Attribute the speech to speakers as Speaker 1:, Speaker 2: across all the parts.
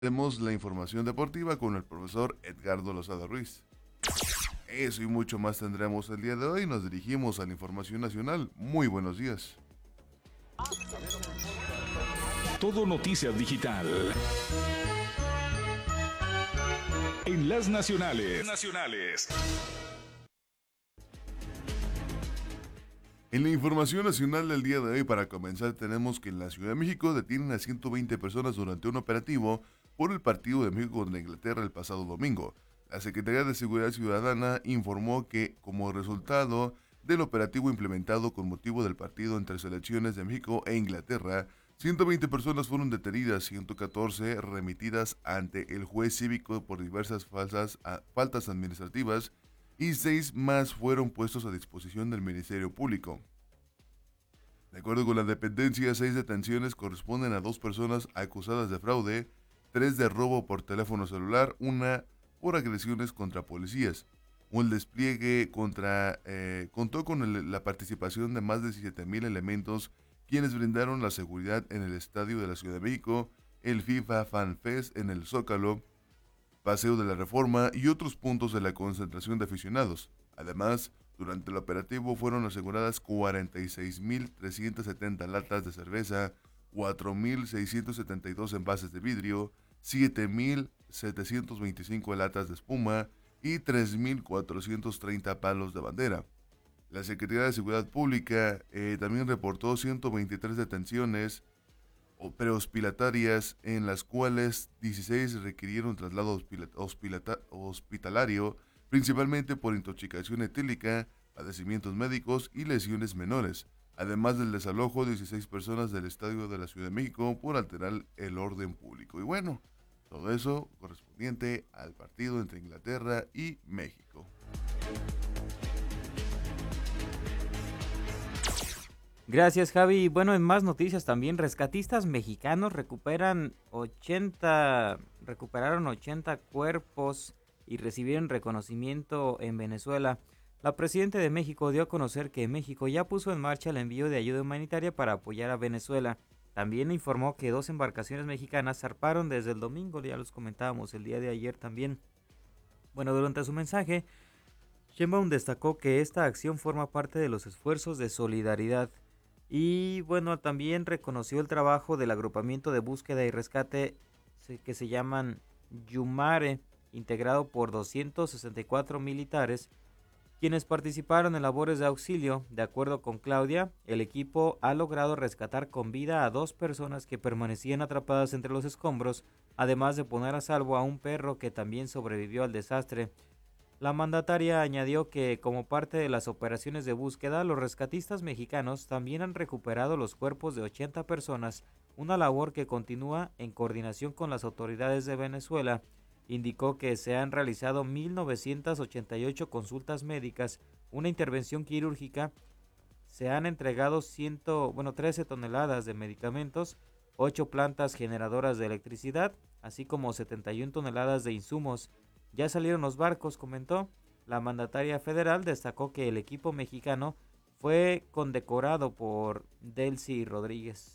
Speaker 1: Tenemos la información deportiva con el profesor Edgardo Lozada Ruiz. Eso y mucho más tendremos el día de hoy. Nos dirigimos a la información nacional. Muy buenos días.
Speaker 2: Todo Noticias Digital. En las nacionales.
Speaker 1: En la información nacional del día de hoy, para comenzar, tenemos que en la Ciudad de México detienen a 120 personas durante un operativo por el partido de México contra Inglaterra el pasado domingo. La Secretaría de Seguridad Ciudadana informó que, como resultado del operativo implementado con motivo del partido entre selecciones de México e Inglaterra, 120 personas fueron detenidas, 114 remitidas ante el juez cívico por diversas faltas administrativas y 6 más fueron puestos a disposición del Ministerio Público. De acuerdo con la dependencia, 6 detenciones corresponden a 2 personas acusadas de fraude, 3 de robo por teléfono celular, 1 por agresiones contra policías. Un despliegue contó con la participación de más de 17,000 elementos, quienes brindaron la seguridad en el Estadio de la Ciudad de México, el FIFA Fan Fest en el Zócalo, Paseo de la Reforma y otros puntos de la concentración de aficionados. Además, durante el operativo fueron aseguradas 46,370 latas de cerveza, 4,672 envases de vidrio, 7,725 latas de espuma y 3,430 palos de bandera. La Secretaría de Seguridad Pública también reportó 123 detenciones prehospitalarias, en las cuales 16 requirieron traslado hospitalario, principalmente por intoxicación etílica, padecimientos médicos y lesiones menores, además del desalojo de 16 personas del Estadio de la Ciudad de México por alterar el orden público. Y bueno, todo eso correspondiente al partido entre Inglaterra y México.
Speaker 3: Gracias, Javi. Bueno, en más noticias también, rescatistas mexicanos recuperaron 80 cuerpos y recibieron reconocimiento en Venezuela. La presidenta de México dio a conocer que México ya puso en marcha el envío de ayuda humanitaria para apoyar a Venezuela. También informó que 2 embarcaciones mexicanas zarparon desde el domingo, ya los comentábamos el día de ayer también. Bueno, durante su mensaje, Sheinbaum destacó que esta acción forma parte de los esfuerzos de solidaridad. Y bueno, también reconoció el trabajo del agrupamiento de búsqueda y rescate que se llaman Yumare, integrado por 264 militares, quienes participaron en labores de auxilio. De acuerdo con Claudia, el equipo ha logrado rescatar con vida a 2 personas que permanecían atrapadas entre los escombros, además de poner a salvo a un perro que también sobrevivió al desastre. La mandataria añadió que, como parte de las operaciones de búsqueda, los rescatistas mexicanos también han recuperado los cuerpos de 80 personas, una labor que continúa en coordinación con las autoridades de Venezuela. Indicó que se han realizado 1,988 consultas médicas, una intervención quirúrgica, se han entregado 13 toneladas de medicamentos, 8 plantas generadoras de electricidad, así como 71 toneladas de insumos. Ya salieron los barcos, comentó. La mandataria federal destacó que el equipo mexicano fue condecorado por Delcy Rodríguez.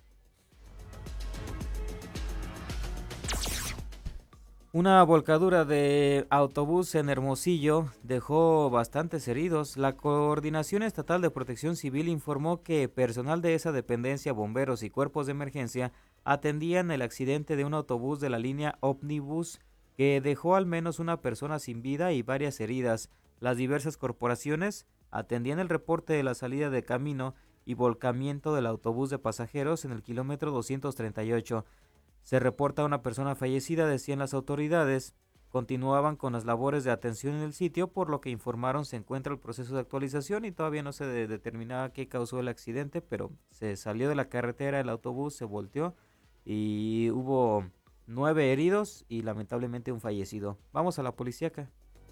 Speaker 3: Una volcadura de autobús en Hermosillo dejó bastantes heridos. La Coordinación Estatal de Protección Civil informó que personal de esa dependencia, bomberos y cuerpos de emergencia atendían el accidente de un autobús de la línea Omnibus que dejó al menos una persona sin vida y varias heridas. Las diversas corporaciones atendían el reporte de la salida de camino y volcamiento del autobús de pasajeros en el kilómetro 238. Se reporta una persona fallecida, decían las autoridades. Continuaban con las labores de atención en el sitio, por lo que informaron se encuentra el proceso de actualización y todavía no se determinaba qué causó el accidente, pero se salió de la carretera el autobús, se volteó y hubo 9 heridos y lamentablemente un fallecido. Vamos a la policíaca.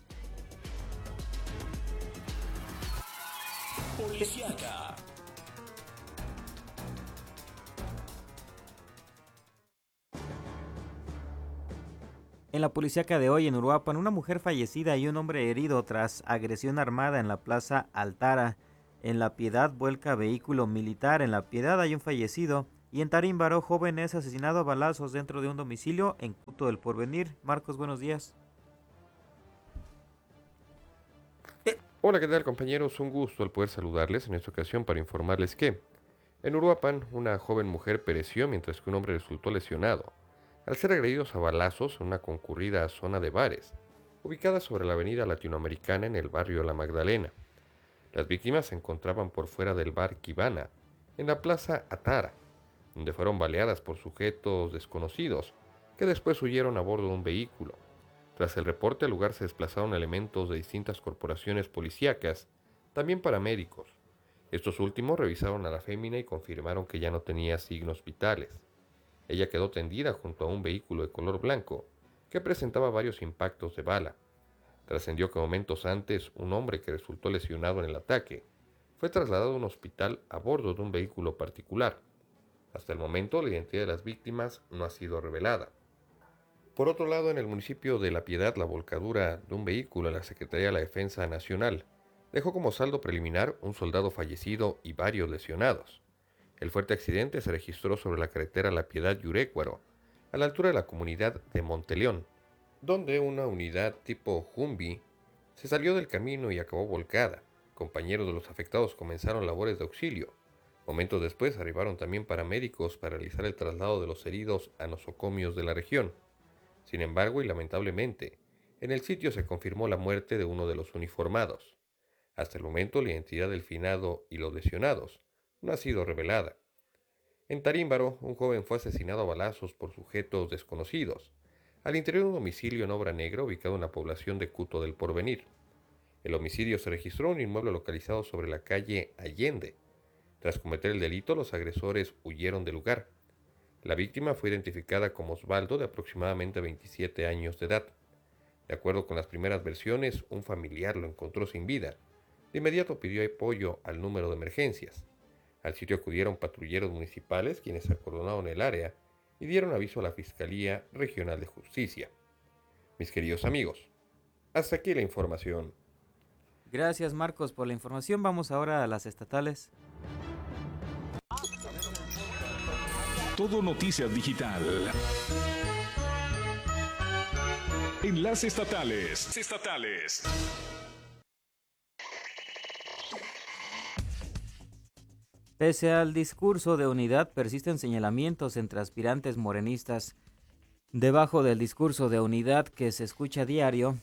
Speaker 2: Policíaca.
Speaker 3: En la policíaca de hoy en Uruapan, una mujer fallecida y un hombre herido tras agresión armada en la Plaza Altara. En La Piedad vuelca vehículo militar. En La Piedad hay un fallecido. Y en Tarímbaro, joven es asesinado a balazos dentro de un domicilio en Cuto del Porvenir. Marcos, buenos días.
Speaker 4: Hola, ¿qué tal compañeros? Un gusto el poder saludarles en esta ocasión para informarles que en Uruapan una joven mujer pereció mientras que un hombre resultó lesionado al ser agredidos a balazos en una concurrida zona de bares, ubicada sobre la avenida Latinoamericana en el barrio La Magdalena. Las víctimas se encontraban por fuera del bar Kibana, en la plaza Atara, donde fueron baleadas por sujetos desconocidos, que después huyeron a bordo de un vehículo. Tras el reporte al lugar se desplazaron elementos de distintas corporaciones policíacas, también paramédicos. Estos últimos revisaron a la fémina y confirmaron que ya no tenía signos vitales. Ella quedó tendida junto a un vehículo de color blanco que presentaba varios impactos de bala. Trascendió que momentos antes un hombre que resultó lesionado en el ataque fue trasladado a un hospital a bordo de un vehículo particular. Hasta el momento la identidad de las víctimas no ha sido revelada. Por otro lado, en el municipio de La Piedad, la volcadura de un vehículo a la Secretaría de la Defensa Nacional dejó como saldo preliminar un soldado fallecido y varios lesionados. El fuerte accidente se registró sobre la carretera La Piedad-Yurécuaro, a la altura de la comunidad de Monteleón, donde una unidad tipo Humvee se salió del camino y acabó volcada. Compañeros de los afectados comenzaron labores de auxilio. Momentos después arribaron también paramédicos para realizar el traslado de los heridos a nosocomios de la región. Sin embargo, y lamentablemente, en el sitio se confirmó la muerte de uno de los uniformados. Hasta el momento, la identidad del finado y los lesionados no ha sido revelada. En Tarímbaro, un joven fue asesinado a balazos por sujetos desconocidos, al interior de un domicilio en Obra Negra ubicado en la población de Cuto del Porvenir. El homicidio se registró en un inmueble localizado sobre la calle Allende. Tras cometer el delito, los agresores huyeron del lugar. La víctima fue identificada como Osvaldo, de aproximadamente 27 años de edad. De acuerdo con las primeras versiones, un familiar lo encontró sin vida. De inmediato pidió apoyo al número de emergencias. Al sitio acudieron patrulleros municipales, quienes acordonaron el área y dieron aviso a la Fiscalía Regional de Justicia. Mis queridos amigos, hasta aquí la información.
Speaker 3: Gracias, Marcos, por la información. Vamos ahora a las estatales.
Speaker 2: Todo Noticias Digital. Enlace estatales.
Speaker 3: Pese al discurso de unidad, persisten señalamientos entre aspirantes morenistas. Debajo del discurso de unidad que se escucha a diario,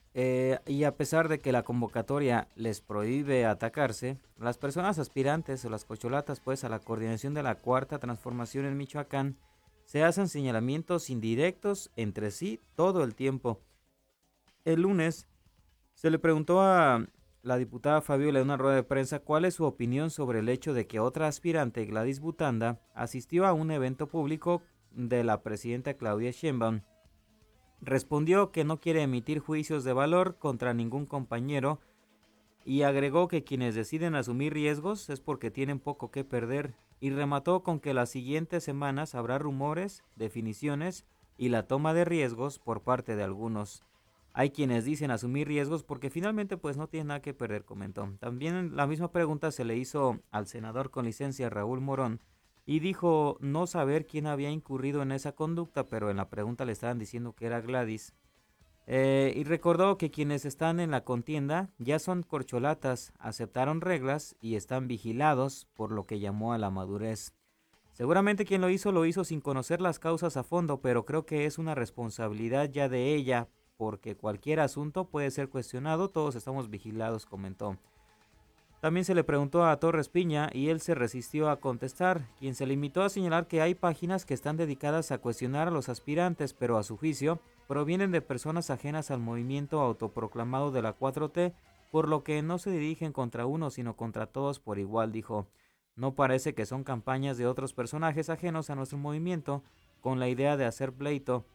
Speaker 3: y a pesar de que la convocatoria les prohíbe atacarse, las personas aspirantes o las cocholatas pues a la coordinación de la Cuarta Transformación en Michoacán se hacen señalamientos indirectos entre sí todo el tiempo. El lunes se le preguntó a la diputada Fabiola en una rueda de prensa cuál es su opinión sobre el hecho de que otra aspirante, Gladys Butanda, asistió a un evento público de la presidenta Claudia Sheinbaum. Respondió que no quiere emitir juicios de valor contra ningún compañero y agregó que quienes deciden asumir riesgos es porque tienen poco que perder, y remató con que las siguientes semanas habrá rumores, definiciones y la toma de riesgos por parte de algunos. Hay quienes dicen asumir riesgos porque finalmente pues no tienen nada que perder, comentó. También la misma pregunta se le hizo al senador con licencia Raúl Morón, y dijo no saber quién había incurrido en esa conducta, pero en la pregunta le estaban diciendo que era Gladys. Y recordó que quienes están en la contienda ya son corcholatas, aceptaron reglas y están vigilados, por lo que llamó a la madurez. Seguramente quien lo hizo sin conocer las causas a fondo, pero creo que es una responsabilidad ya de ella, porque cualquier asunto puede ser cuestionado, todos estamos vigilados, comentó. También se le preguntó a Torres Piña y él se resistió a contestar, quien se limitó a señalar que hay páginas que están dedicadas a cuestionar a los aspirantes, pero a su juicio provienen de personas ajenas al movimiento autoproclamado de la 4T, por lo que no se dirigen contra uno sino contra todos por igual, dijo. No parece que son campañas de otros personajes ajenos a nuestro movimiento con la idea de hacer pleito.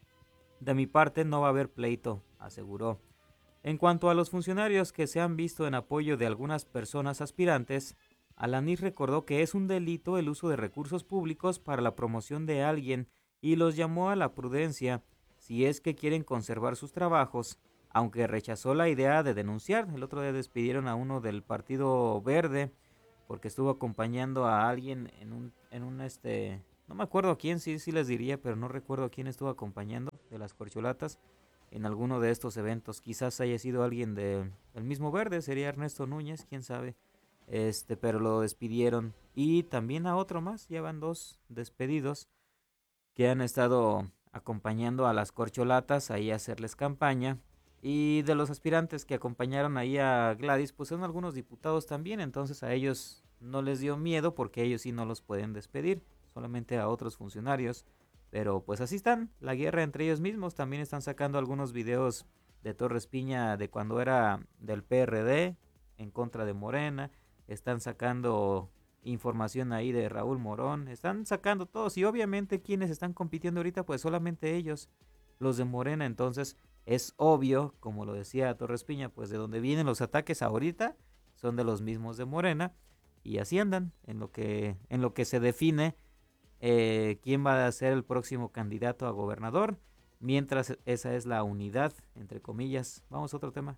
Speaker 3: De mi parte no va a haber pleito, aseguró. En cuanto a los funcionarios que se han visto en apoyo de algunas personas aspirantes, Alanís recordó que es un delito el uso de recursos públicos para la promoción de alguien y los llamó a la prudencia si es que quieren conservar sus trabajos, aunque rechazó la idea de denunciar. El otro día despidieron a uno del Partido Verde porque estuvo acompañando a alguien en un no me acuerdo quién, sí les diría, pero no recuerdo quién estuvo acompañando de las corcholatas en alguno de estos eventos. Quizás haya sido alguien del mismo Verde, sería Ernesto Núñez, quién sabe. Pero lo despidieron. Y también a otro más, ya van 2 despedidos que han estado acompañando a las corcholatas ahí a hacerles campaña. Y de los aspirantes que acompañaron ahí a Gladys, pues son algunos diputados también, entonces a ellos no les dio miedo porque ellos sí no los pueden despedir, solamente a otros funcionarios. Pero pues así están, la guerra entre ellos mismos. También están sacando algunos videos de Torres Piña de cuando era del PRD en contra de Morena. Están sacando información ahí de Raúl Morón. Están sacando todos y obviamente quienes están compitiendo ahorita pues solamente ellos, los de Morena. Entonces es obvio, como lo decía Torres Piña, pues de donde vienen los ataques ahorita son de los mismos de Morena. Y así andan en lo que se define quién va a ser el próximo candidato a gobernador, mientras esa es la unidad, entre comillas. Vamos a otro tema.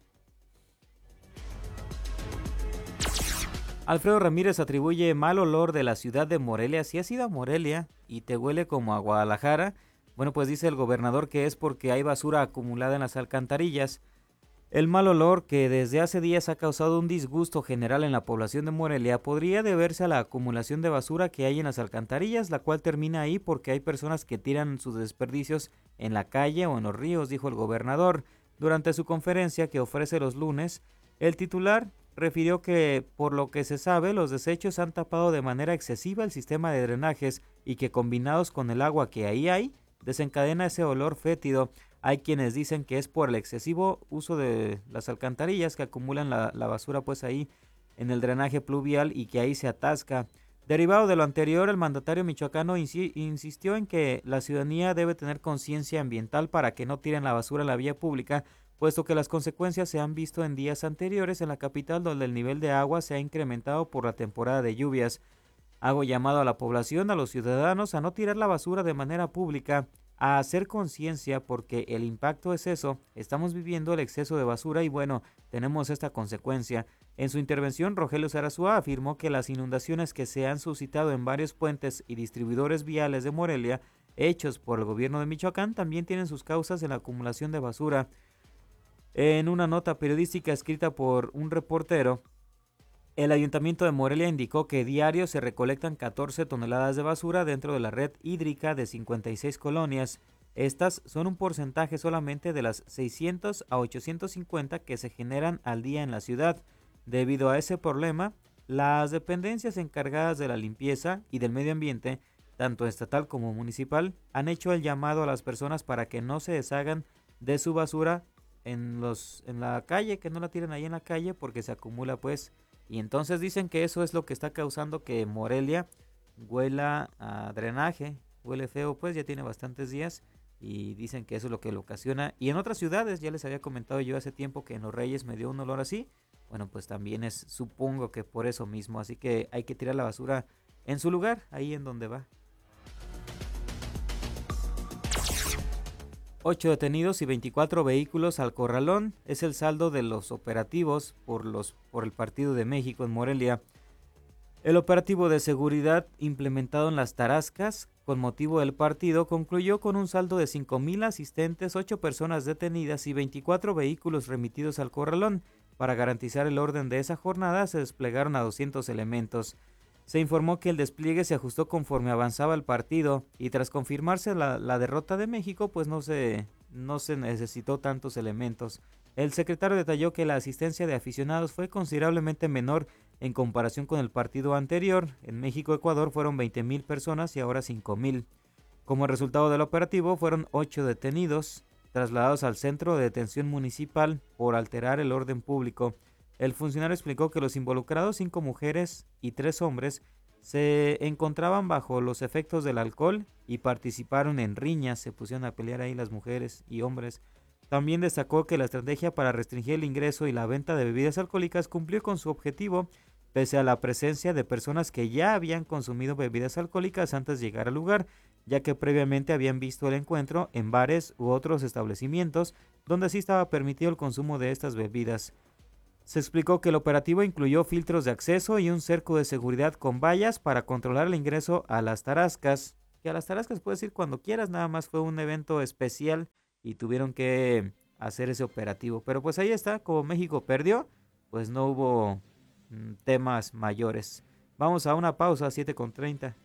Speaker 3: Alfredo Ramírez atribuye mal olor de la ciudad de Morelia. Si has ido a Morelia y te huele como a Guadalajara, bueno, pues dice el gobernador que es porque hay basura acumulada en las alcantarillas. El mal olor, que desde hace días ha causado un disgusto general en la población de Morelia, podría deberse a la acumulación de basura que hay en las alcantarillas, la cual termina ahí porque hay personas que tiran sus desperdicios en la calle o en los ríos, dijo el gobernador. Durante su conferencia que ofrece los lunes, el titular refirió que, por lo que se sabe, los desechos han tapado de manera excesiva el sistema de drenajes y que combinados con el agua que ahí hay, desencadena ese olor fétido. Hay quienes dicen que es por el excesivo uso de las alcantarillas que acumulan la basura pues ahí en el drenaje pluvial y que ahí se atasca. Derivado de lo anterior, el mandatario michoacano insistió en que la ciudadanía debe tener conciencia ambiental para que no tiren la basura en la vía pública, puesto que las consecuencias se han visto en días anteriores en la capital, donde el nivel de agua se ha incrementado por la temporada de lluvias. Hago llamado a la población, a los ciudadanos, a no tirar la basura de manera pública, a hacer conciencia porque el impacto es eso. Estamos viviendo el exceso de basura y bueno, tenemos esta consecuencia. En su intervención, Rogelio Sarasúa afirmó que las inundaciones que se han suscitado en varios puentes y distribuidores viales de Morelia, hechos por el gobierno de Michoacán, también tienen sus causas en la acumulación de basura. En una nota periodística escrita por un reportero, el Ayuntamiento de Morelia indicó que diario se recolectan 14 toneladas de basura dentro de la red hídrica de 56 colonias. Estas son un porcentaje solamente de las 600 a 850 que se generan al día en la ciudad. Debido a ese problema, las dependencias encargadas de la limpieza y del medio ambiente, tanto estatal como municipal, han hecho el llamado a las personas para que no se deshagan de su basura en la calle, que no la tiren ahí en la calle porque se acumula pues. Y entonces dicen que eso es lo que está causando que Morelia huela a drenaje, huele feo, pues ya tiene bastantes días y dicen que eso es lo que lo ocasiona. Y en otras ciudades, ya les había comentado yo hace tiempo que en Los Reyes me dio un olor así, bueno, pues también es, supongo que por eso mismo, así que hay que tirar la basura en su lugar, ahí en donde va. 8 detenidos y 24 vehículos al corralón es el saldo de los operativos por el Partido de México en Morelia. El operativo de seguridad implementado en las Tarascas con motivo del partido concluyó con un saldo de 5,000 asistentes, 8 personas detenidas y 24 vehículos remitidos al corralón. Para garantizar el orden de esa jornada se desplegaron a 200 elementos. Se informó que el despliegue se ajustó conforme avanzaba el partido y tras confirmarse la derrota de México, pues no se necesitó tantos elementos. El secretario detalló que la asistencia de aficionados fue considerablemente menor en comparación con el partido anterior. En México-Ecuador fueron 20,000 personas y ahora 5,000. Como resultado del operativo, fueron 8 detenidos, trasladados al centro de detención municipal por alterar el orden público. El funcionario explicó que los involucrados, 5 mujeres y 3 hombres, se encontraban bajo los efectos del alcohol y participaron en riñas, se pusieron a pelear ahí las mujeres y hombres. También destacó que la estrategia para restringir el ingreso y la venta de bebidas alcohólicas cumplió con su objetivo, pese a la presencia de personas que ya habían consumido bebidas alcohólicas antes de llegar al lugar, ya que previamente habían visto el encuentro en bares u otros establecimientos donde sí estaba permitido el consumo de estas bebidas. Se explicó que el operativo incluyó filtros de acceso y un cerco de seguridad con vallas para controlar el ingreso a las tarascas. Que a las tarascas puedes ir cuando quieras, nada más fue un evento especial y tuvieron que hacer ese operativo. Pero pues ahí está, como México perdió, pues no hubo temas mayores. Vamos a una pausa, 7:30.